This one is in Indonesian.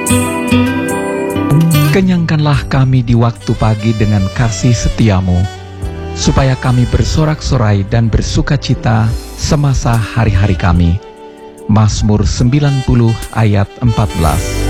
Kenyangkanlah kami di waktu pagi dengan kasih setiamu, supaya kami bersorak-sorai dan bersuka cita semasa hari-hari kami. Mazmur 90 ayat 14.